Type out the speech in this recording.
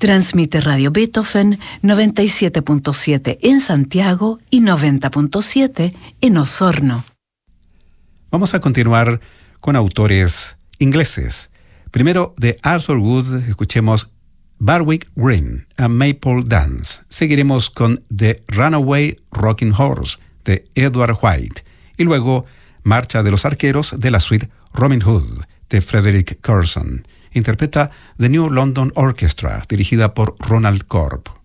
Transmite Radio Beethoven 97.7 en Santiago y 90.7 en Osorno. Vamos a continuar con autores ingleses. Primero, de Arthur Wood, escuchemos Barwick Green, A Maypole Dance. Seguiremos con The Runaway Rocking Horse, de Edward White. Y luego, Marcha de los Arqueros, de la suite Robin Hood, de Frederick Curzon. Interpreta The New London Orchestra, dirigida por Ronald Corp.